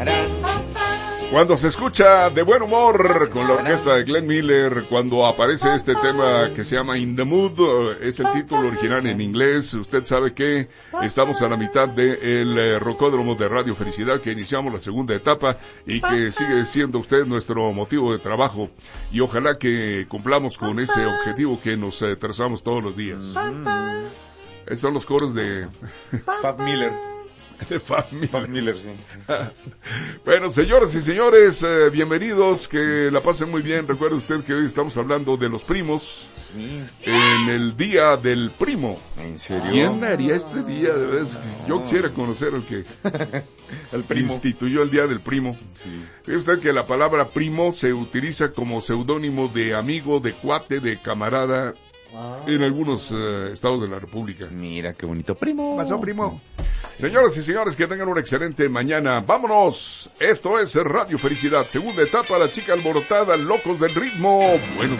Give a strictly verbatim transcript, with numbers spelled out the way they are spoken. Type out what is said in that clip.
Cuando se escucha de buen humor con la orquesta de Glenn Miller, cuando aparece este tema que se llama In the Mood, es el título original en inglés. Usted sabe que estamos a la mitad del eh, Rocódromo de Radio Felicidad, que iniciamos la segunda etapa y que sigue siendo usted nuestro motivo de trabajo. Y ojalá que cumplamos con ese objetivo que nos eh, trazamos todos los días. Mm. Estos son los coros de Fab Miller. De Fab Miller. Fab Miller, sí. Bueno, señoras y señores, eh, bienvenidos, que la pasen muy bien. Recuerde usted que hoy estamos hablando de los primos, sí, en el Día del Primo. ¿En serio? ¿Quién haría este día? De verdad, yo quisiera conocer al que el primo. instituyó el Día del Primo. Sí. Fíjate usted que la palabra primo se utiliza como seudónimo de amigo, de cuate, de camarada, ah, en algunos uh, estados de la República. Mira, qué bonito primo. ¿Qué pasó, primo? Señoras y señores, que tengan una excelente mañana. ¡Vámonos! Esto es Radio Felicidad, segunda etapa, la chica alborotada, locos del ritmo. Buenos